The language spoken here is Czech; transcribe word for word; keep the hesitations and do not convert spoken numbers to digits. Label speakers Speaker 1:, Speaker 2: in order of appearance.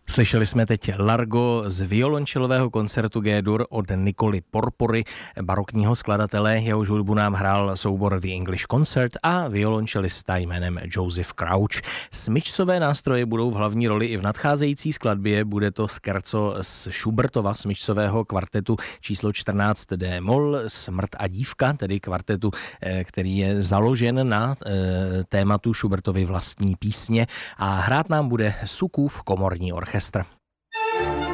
Speaker 1: Slyšeli jsme teď Largo z violončelového koncertu G-dur od Nicoli Porpory, barokního skladatele, jehož hudbu nám hrál soubor The English Concert a violončelista jménem Joseph Crouch. Smyčcové nástroje budou v hlavní roli i v nadcházející skladbě, bude to skerco z Schubertova smyčcového kvartetu číslo čtrnáct D-moll, Smrt a dívka, tedy kvartetu, který je založen na tématu Schubertovy vlastní písně, a hrát nám bude Sukův komorní orchestr.